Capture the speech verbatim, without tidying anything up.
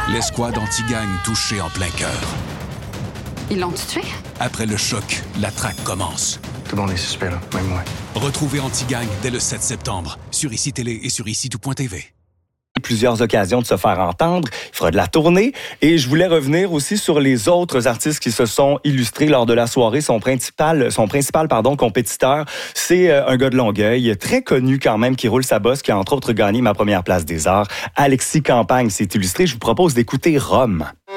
L'escouade anti-gang touchée en plein cœur. Ils l'ont tué? Après le choc, la traque commence. Tout le monde est suspect, là, même moi. Retrouvez Anti-Gang dès le sept septembre sur I C I Télé et sur ici tout point t v. Plusieurs occasions de se faire entendre. Il fera de la tournée. Et je voulais revenir aussi sur les autres artistes qui se sont illustrés lors de la soirée. Son principal, son principal pardon, compétiteur, c'est un gars de Longueuil, très connu quand même, qui roule sa bosse, qui a entre autres gagné ma première place des arts. Alexis Campagne s'est illustré. Je vous propose d'écouter Rome.